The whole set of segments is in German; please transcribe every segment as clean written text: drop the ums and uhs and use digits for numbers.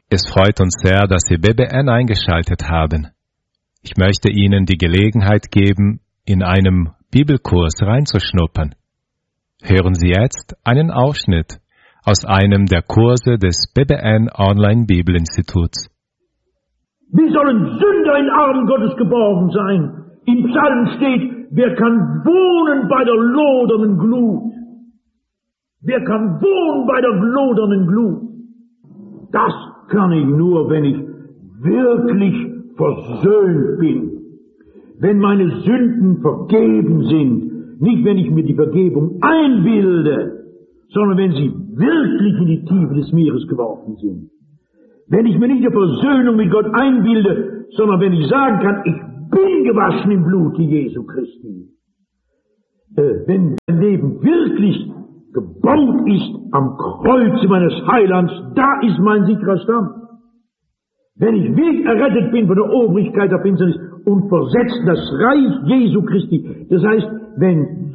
Es freut uns sehr, dass Sie BBN eingeschaltet haben. Ich möchte Ihnen die Gelegenheit geben, in einem Bibelkurs reinzuschnuppern. Hören Sie jetzt einen Ausschnitt aus einem der Kurse des BBN Online Bibelinstituts. Wie sollen Sünder in Armen Gottes geborgen sein? Im Psalm steht, wer kann wohnen bei der lodernden Glut? Wer kann wohnen bei der lodernden Glut? Das kann ich nur, wenn ich wirklich versöhnt bin. Wenn meine Sünden vergeben sind. Nicht, wenn ich mir die Vergebung einbilde, sondern wenn sie wirklich in die Tiefe des Meeres geworfen sind. Wenn ich mir nicht die Versöhnung mit Gott einbilde, sondern wenn ich sagen kann, ich bin gewaschen im Blute Jesu Christi. Wenn mein Leben wirklich gebaut ist am Kreuze meines Heilands, da ist mein sicherer Stamm. Wenn ich wirklich errettet bin von der Obrigkeit der Finsternis und versetzt in das Reich Jesu Christi, das heißt, wenn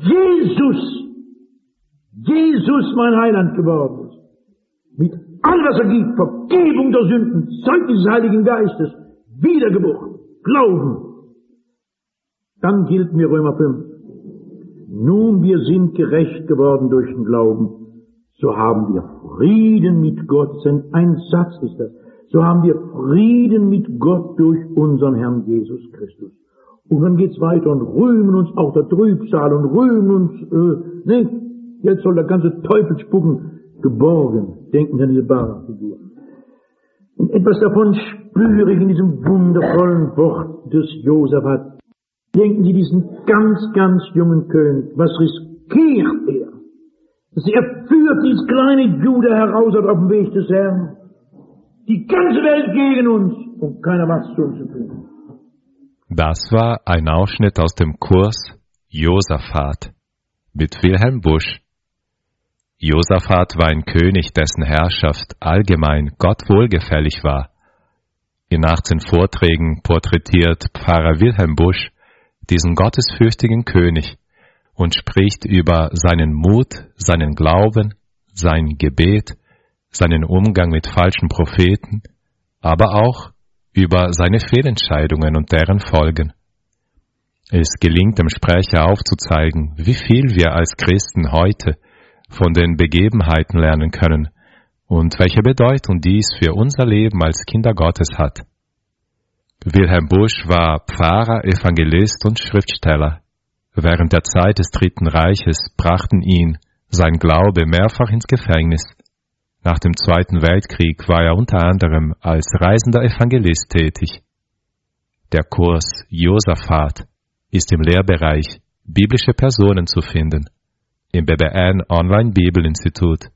Jesus mein Heiland geworden ist, mit allem, was er gibt, Vergebung der Sünden, Zeugnis des Heiligen Geistes, Wiedergeburt, Glauben, dann gilt mir Römer 5. Nun, wir sind gerecht geworden durch den Glauben, so haben wir Frieden mit Gott. Ein Satz ist das. So haben wir Frieden mit Gott durch unseren Herrn Jesus Christus. Und dann geht's weiter und rühmen uns auch der Trübsal und rühmen uns, nicht? Jetzt soll der ganze Teufel spucken, geborgen. Denken Sie an diese Barfigur. Und etwas davon spüre ich in diesem wundervollen Wort des Josaphat. Denken Sie diesen ganz, ganz jungen König. Was riskiert er? Er führt dieses kleine Jude heraus auf dem Weg des Herrn. Die ganze Welt gegen uns und keiner was zu uns zu tun. Das war ein Ausschnitt aus dem Kurs Josaphat mit Wilhelm Busch. Josaphat war ein König, dessen Herrschaft allgemein Gott wohlgefällig war. In 18 Vorträgen porträtiert Pfarrer Wilhelm Busch diesen gottesfürchtigen König und spricht über seinen Mut, seinen Glauben, sein Gebet, seinen Umgang mit falschen Propheten, aber auch über seine Fehlentscheidungen und deren Folgen. Es gelingt dem Sprecher aufzuzeigen, wie viel wir als Christen heute von den Begebenheiten lernen können und welche Bedeutung dies für unser Leben als Kinder Gottes hat. Wilhelm Busch war Pfarrer, Evangelist und Schriftsteller. Während der Zeit des Dritten Reiches brachten ihn sein Glaube mehrfach ins Gefängnis. Nach dem Zweiten Weltkrieg war er unter anderem als reisender Evangelist tätig. Der Kurs Josaphat ist im Lehrbereich biblische Personen zu finden, im BBN Online Bibelinstitut.